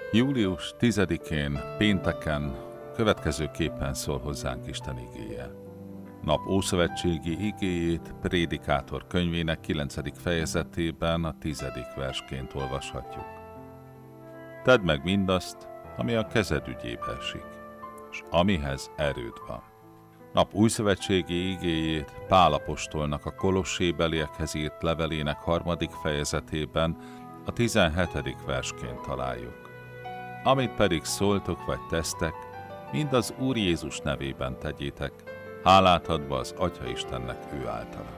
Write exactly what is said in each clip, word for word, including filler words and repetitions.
Július tizedikén, pénteken következőképpen szól hozzánk Isten igéje. Nap ószövetségi igéjét Prédikátor könyvének kilencedik fejezetében a tizedik versként olvashatjuk. Tedd meg mindazt, ami a kezed ügyébe esik, és amihez erőd van. Nap újszövetségi igéjét Pál apostolnak a Kolossébeliekhez írt levelének harmadik fejezetében a tizenhetedik versként találjuk. Amit pedig szóltok vagy tesztek, mind az Úr Jézus nevében tegyétek, hálát adva az Atya Istennek ő általa.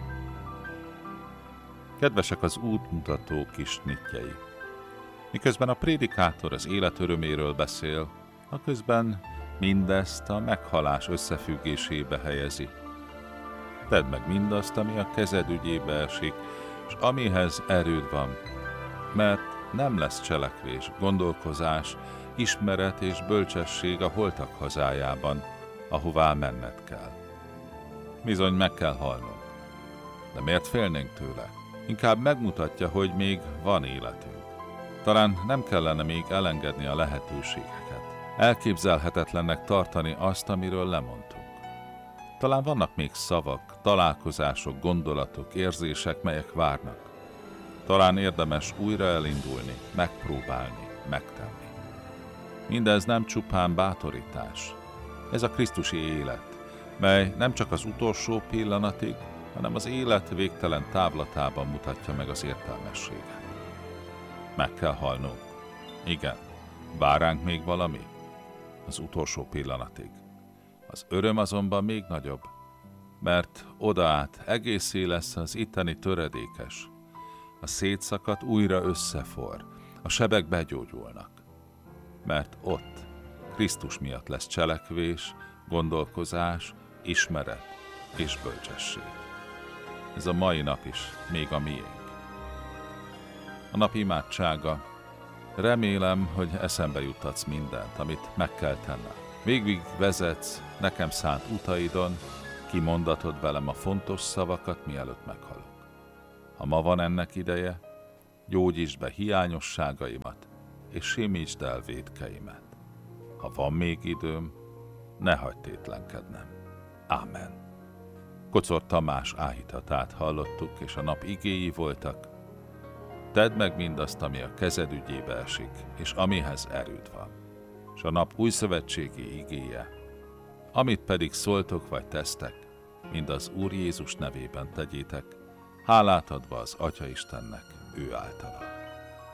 Kedvesek az útmutató kis nyitjei! Miközben a prédikátor az élet öröméről beszél, aközben mindezt a meghalás összefüggésébe helyezi. Tedd meg mindazt, ami a kezed ügyébe esik, és amihez erőd van, mert nem lesz cselekvés, gondolkozás, ismeret és bölcsesség a holtak hazájában, ahová menned kell. Bizony meg kell halnunk. De miért félnénk tőle? Inkább megmutatja, hogy még van életünk. Talán nem kellene még elengedni a lehetőségeket. Elképzelhetetlennek tartani azt, amiről lemondtunk. Talán vannak még szavak, találkozások, gondolatok, érzések, melyek várnak. Talán érdemes újra elindulni, megpróbálni, megtenni. Mindez nem csupán bátorítás. Ez a krisztusi élet, mely nem csak az utolsó pillanatig, hanem az élet végtelen távlatában mutatja meg az értelmességet. Meg kell halnunk. Igen, vár ránk még valami? Az utolsó pillanatig. Az öröm azonban még nagyobb, mert odaát egészé lesz az itteni töredékes. A szétszakadt újra összefor, a sebek begyógyulnak. Mert ott Krisztus miatt lesz cselekvés, gondolkozás, ismeret és bölcsesség. Ez a mai nap is még a miénk. A nap imádsága. Remélem, hogy eszembe juttatsz mindent, amit meg kell tennem. Végig vezetsz nekem szánt utaidon, kimondatod velem a fontos szavakat, mielőtt meghalok. Ha ma van ennek ideje, gyógyítsd be hiányosságaimat, és simítsd el vétkeimet. Ha van még időm, ne hagyd tétlenkednem. Ámen. Kocor Tamás áhítatát hallottuk, és a nap igéi voltak. Tedd meg mindazt, ami a kezed ügyébe esik, és amihez erőd van. És a nap újszövetségi igéje. Amit pedig szóltok vagy tesztek, mind az Úr Jézus nevében tegyétek, hálát adva az Atya Istennek ő általa.